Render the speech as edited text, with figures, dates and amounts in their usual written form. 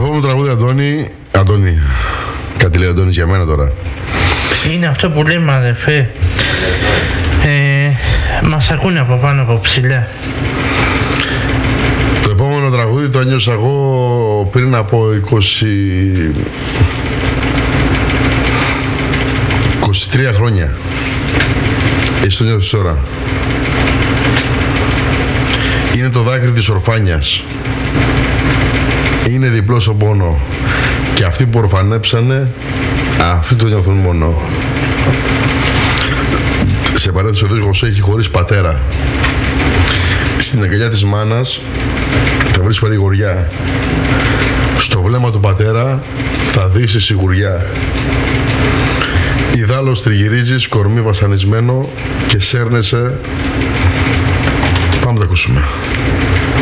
επόμενο τραγούδι, Αντώνη. Κάτι λέει ο Αντώνης για μένα τώρα. Είναι αυτό που λέμε, αδερφέ. Μας ακούνε από πάνω από ψηλά. Το επόμενο τραγούδι το ένιωσα εγώ πριν από 23 χρόνια. Εσύ το νιώθεις τώρα. Είναι το δάκρυ της ορφάνιας. Είναι διπλός ο πόνο. Και αυτοί που ορφανέψανε, αυτοί το νιώθουν μόνο. Σε παρένθεση, ο Δίος Γωσέ έχει χωρίς πατέρα. Στην αγκαλιά της μάνας θα βρεις παρηγοριά. Στο βλέμμα του πατέρα θα δεις σιγουριά. Ιδάλλως τριγυρίζεις κορμί βασανισμένο και σέρνεσαι. Πάμε να τα ακούσουμε.